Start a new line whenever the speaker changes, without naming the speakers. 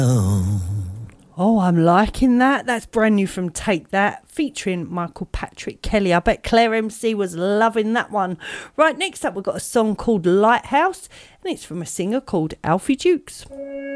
Oh, I'm liking that. That's brand new from Take That, featuring Michael Patrick Kelly. I bet Claire MC was loving that one. Right, next up we've got a song called Lighthouse, and it's from a singer called Alfie Dukes.